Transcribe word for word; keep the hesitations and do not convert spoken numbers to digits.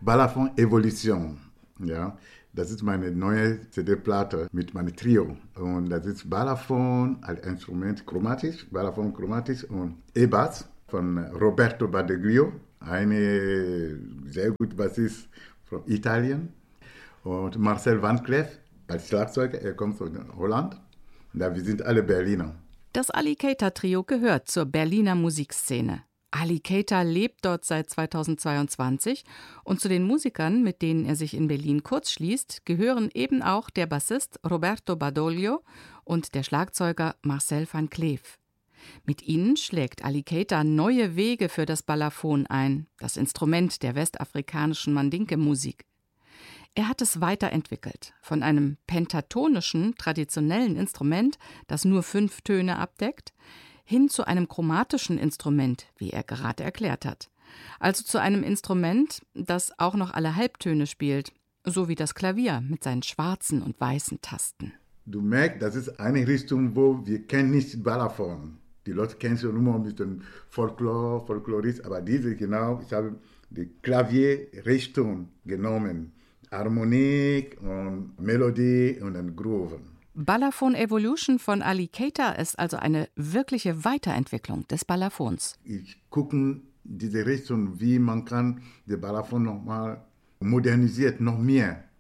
Balafon Evolution. Ja, das ist meine neue C D-Platte mit meinem Trio. Und das ist Balafon als Instrument chromatisch, Balafon chromatisch und E-Bass von Roberto Badeglio, eine sehr gute Bassist von Italien. Und Marcel Van Cleef als Schlagzeuger, er kommt von Holland. Da wir sind alle Berliner. Das Ali Keita-Trio gehört zur Berliner Musikszene. Ali Keita lebt dort seit zweitausendzweiundzwanzig und zu den Musikern, mit denen er sich in Berlin kurzschließt, gehören eben auch der Bassist Roberto Badoglio und der Schlagzeuger Marcel Van Cleef. Mit ihnen schlägt Ali Keita neue Wege für das Balafon ein, das Instrument der westafrikanischen Mandinke-Musik. Er hat es weiterentwickelt, von einem pentatonischen, traditionellen Instrument, das nur fünf Töne abdeckt, hin zu einem chromatischen Instrument, wie er gerade erklärt hat. Also zu einem Instrument, das auch noch alle Halbtöne spielt, so wie das Klavier mit seinen schwarzen und weißen Tasten. Du merkst, das ist eine Richtung, wo wir kennen nicht Balafon. Die Leute kennen schon immer ein bisschen Folklore, Folklorist, aber diese genau, ich habe die Klavierrichtung genommen. Harmonik und Melodie und dann Groove. Balafon Evolution von Ali Keita ist also eine wirkliche Weiterentwicklung des Balafons. Ich gucke diese Richtung, wie man kann den Balafon nochmal modernisiert, noch mehr